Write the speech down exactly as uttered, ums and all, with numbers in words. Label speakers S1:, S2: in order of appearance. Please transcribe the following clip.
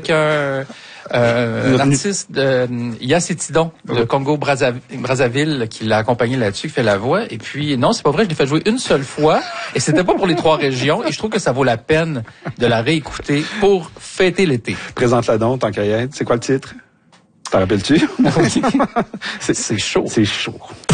S1: avec un... Euh, l'artiste de Yacetidon de Congo Brazzaville qui l'a accompagné là-dessus, qui fait la voix. Et puis non, c'est pas vrai, je l'ai fait jouer une seule fois et c'était pas pour les trois régions. Et je trouve que ça vaut la peine de la réécouter pour fêter l'été.
S2: Présente-la donc, tant qu'à y être. C'est quoi le titre? T'en rappelles-tu?
S1: c'est, c'est chaud.
S2: C'est chaud.